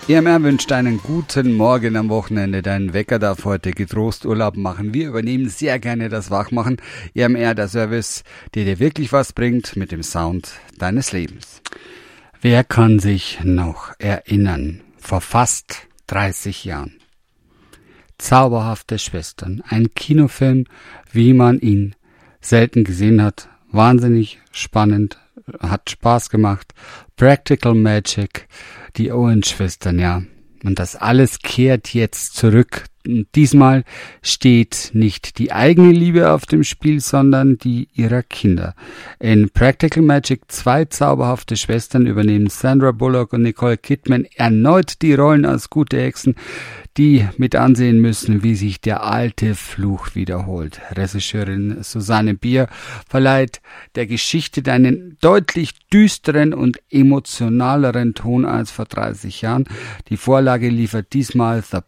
EMR wünscht einen guten Morgen am Wochenende. Dein Wecker darf heute getrost Urlaub machen. Wir übernehmen sehr gerne das Wachmachen. EMR, der Service, der dir wirklich was bringt mit dem Sound deines Lebens. Wer kann sich noch erinnern? Vor fast 30 Jahren. Zauberhafte Schwestern. Ein Kinofilm, wie man ihn selten gesehen hat. Wahnsinnig spannend, hat Spaß gemacht. Practical Magic, die Owen-Schwestern, ja. Und das alles kehrt jetzt zurück. Und diesmal steht nicht die eigene Liebe auf dem Spiel, sondern die ihrer Kinder. In Practical Magic 2 zauberhafte Schwestern übernehmen Sandra Bullock und Nicole Kidman erneut die Rollen als gute Hexen, die mit ansehen müssen, wie sich der alte Fluch wiederholt. Regisseurin Susanne Bier verleiht der Geschichte einen deutlich düsteren und emotionaleren Ton als vor 30 Jahren. Die Vorlage liefert diesmal The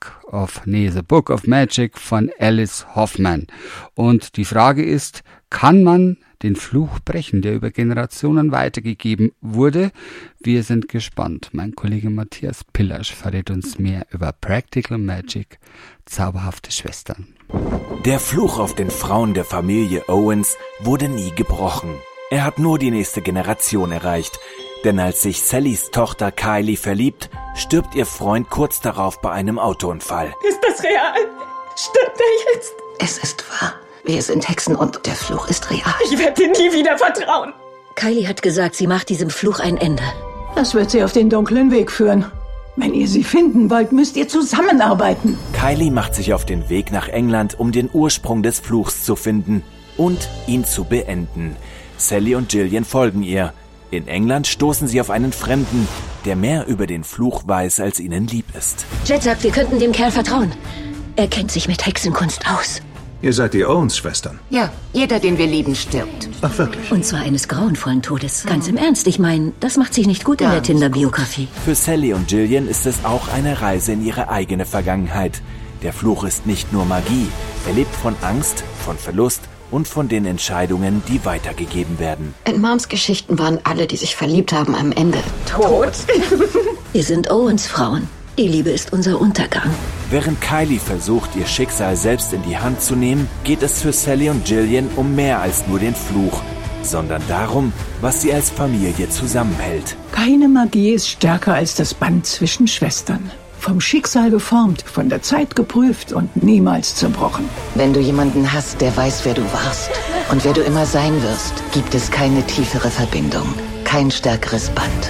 Book of Magic von Alice Hoffman. Und die Frage ist, kann man den Fluch brechen, der über Generationen weitergegeben wurde? Wir sind gespannt. Mein Kollege Matthias Pillasch verrät uns mehr über Practical Magic, zauberhafte Schwestern. Der Fluch auf den Frauen der Familie Owens wurde nie gebrochen. Er hat nur die nächste Generation erreicht. Denn als sich Sallys Tochter Kylie verliebt, stirbt ihr Freund kurz darauf bei einem Autounfall. Ist das real? Stirbt er jetzt? Es ist wahr. Wir sind Hexen und der Fluch ist real. Ich werde dir nie wieder vertrauen. Kylie hat gesagt, sie macht diesem Fluch ein Ende. Das wird sie auf den dunklen Weg führen. Wenn ihr sie finden wollt, müsst ihr zusammenarbeiten. Kylie macht sich auf den Weg nach England, um den Ursprung des Fluchs zu finden und ihn zu beenden. Sally und Gillian folgen ihr. In England stoßen sie auf einen Fremden, der mehr über den Fluch weiß, als ihnen lieb ist. Jet sagt, wir könnten dem Kerl vertrauen. Er kennt sich mit Hexenkunst aus. Ihr seid die Owens-Schwestern? Ja, jeder, den wir lieben, stirbt. Ach, wirklich? Und zwar eines grauenvollen Todes. Ganz im Ernst, ich meine, das macht sich nicht gut in der Tinder-Biografie. Für Sally und Gillian ist es auch eine Reise in ihre eigene Vergangenheit. Der Fluch ist nicht nur Magie. Er lebt von Angst, von Verlust und von den Entscheidungen, die weitergegeben werden. In Moms Geschichten waren alle, die sich verliebt haben, am Ende Tot. Wir sind Owens Frauen. Die Liebe ist unser Untergang. Während Kylie versucht, ihr Schicksal selbst in die Hand zu nehmen, geht es für Sally und Gillian um mehr als nur den Fluch, sondern darum, was sie als Familie zusammenhält. Keine Magie ist stärker als das Band zwischen Schwestern. Vom Schicksal geformt, von der Zeit geprüft und niemals zerbrochen. Wenn du jemanden hast, der weiß, wer du warst und wer du immer sein wirst, gibt es keine tiefere Verbindung, kein stärkeres Band.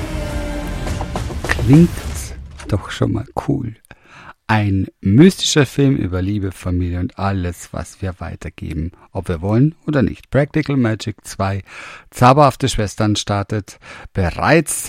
Klingt doch schon mal cool. Ein mystischer Film über Liebe, Familie und alles, was wir weitergeben, ob wir wollen oder nicht. Practical Magic 2, zauberhafte Schwestern startete bereits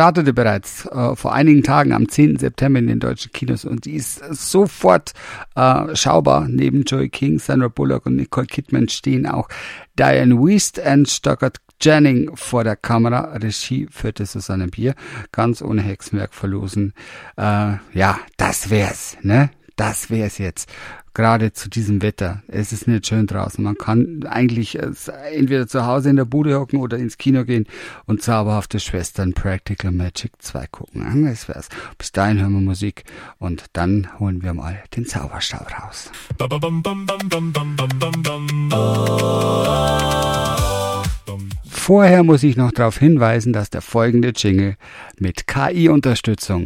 vor einigen Tagen am 10. September in den deutschen Kinos und die ist sofort schaubar. Neben Joey King, Sandra Bullock und Nicole Kidman stehen auch Diane Wiest und Stockard Janning vor der Kamera. Regie führte Susanne Bier. Ganz ohne Hexenwerk verlosen. Ja, das wär's, ne? Das wär's jetzt. Gerade zu diesem Wetter. Es ist nicht schön draußen. Man kann eigentlich entweder zu Hause in der Bude hocken oder ins Kino gehen und zauberhafte Schwestern Practical Magic 2 gucken. Das wär's. Bis dahin hören wir Musik und dann holen wir mal den Zauberstab raus. Vorher muss ich noch darauf hinweisen, dass der folgende Jingle mit KI-Unterstützung